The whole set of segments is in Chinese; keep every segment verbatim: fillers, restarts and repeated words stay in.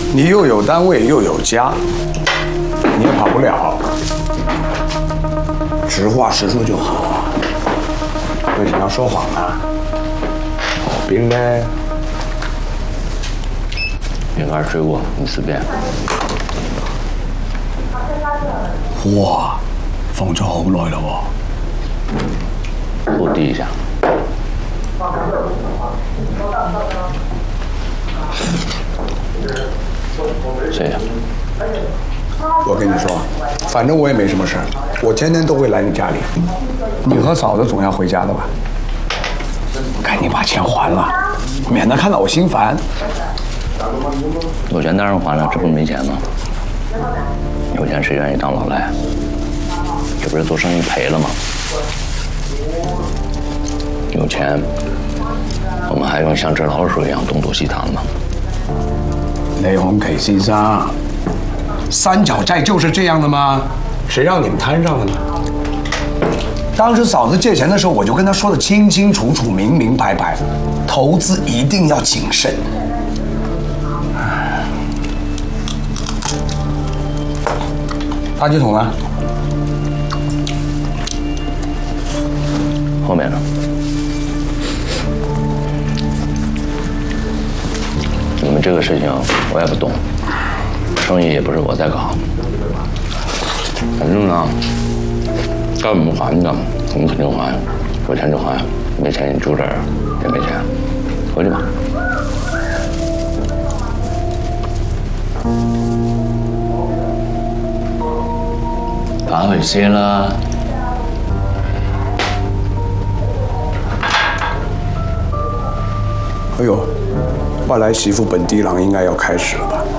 你又有单位又有家，你也跑不了。实话实说就好。为什么要说谎呢？好冰呢？ 饼干水果你随便。 哇，放咗好耐啦喎。 我递一下。谁呀？ 我跟你说，反正我也没什么事儿，我天天都会来你家里。你和嫂子总要回家的吧？赶紧把钱还了，免得看到我心烦。 有钱当然还了，这不是没钱吗？有钱谁愿意当老赖？这不是做生意赔了吗？有钱，我们还用像只老鼠一样东躲西藏吗？ 雷洪K先生，三角债就是这样的吗？谁让你们摊上了呢？当时嫂子借钱的时候，我就跟她说的清清楚楚、明明白白，投资一定要谨慎。垃圾桶呢？ 后面呢？你们这个事情我也不懂，生意也不是我在搞，反正呢，该我们还的我们肯定还，有钱就还，没钱你住这儿也没钱，回去吧。咋回事了？ 哎呦，外来媳妇本地郎应该要开始了吧？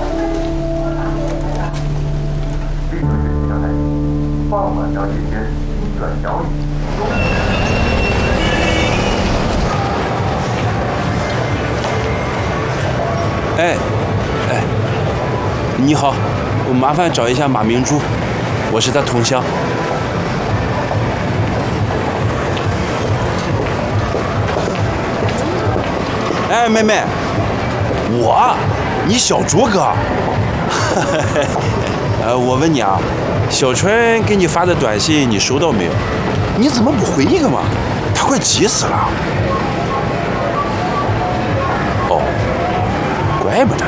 傍晚到期间精选交易。 哎，哎，你好，我麻烦找一下马明珠，我是他同乡。哎，妹妹，我，你小卓哥。呃，我问你啊，小春给你发的短信你收到没有？你怎么不回一个嘛？他快急死了。哦，怪不得。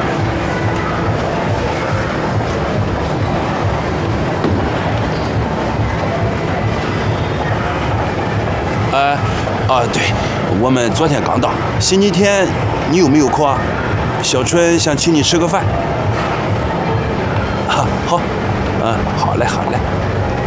呃，啊，对，我们昨天刚到，星期天你有没有空啊？小春想请你吃个饭。啊，好，嗯，好嘞，好嘞。